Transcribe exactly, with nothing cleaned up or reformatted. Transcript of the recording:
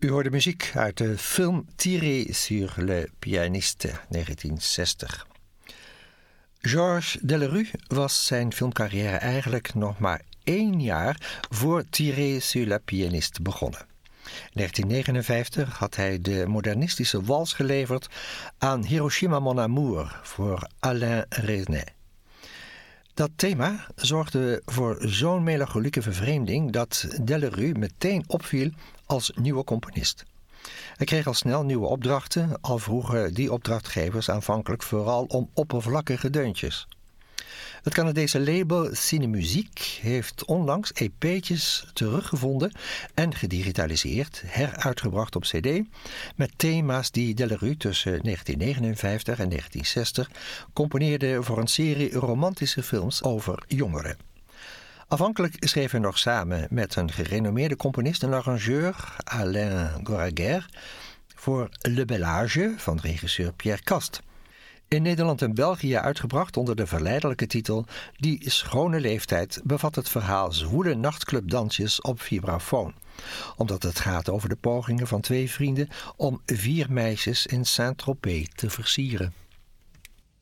U hoorde muziek uit de film Tiré sur le pianiste negentien zestig. Georges Delerue was zijn filmcarrière eigenlijk nog maar één jaar voor Tiré sur le pianiste begonnen. In negentien negenenvijftig had hij de modernistische wals geleverd aan Hiroshima Mon Amour voor Alain Resnais. Dat thema zorgde voor zo'n melancholieke vervreemding dat Delerue meteen opviel als nieuwe componist. Hij kreeg al snel nieuwe opdrachten, al vroegen die opdrachtgevers aanvankelijk vooral om oppervlakkige deuntjes. Het Canadese label Cinemusique heeft onlangs E P'tjes teruggevonden en gedigitaliseerd, heruitgebracht op cd, met thema's die Delerue tussen negentien negenenvijftig en negentien zestig componeerde voor een serie romantische films over jongeren. Afhankelijk schreef hij nog samen met een gerenommeerde componist en arrangeur, Alain Goraguer, voor Le Bel Âge van regisseur Pierre Cast. In Nederland en België uitgebracht onder de verleidelijke titel Die schone leeftijd bevat het verhaal zwoele nachtclubdansjes op vibrafoon, omdat het gaat over de pogingen van twee vrienden om vier meisjes in Saint-Tropez te versieren.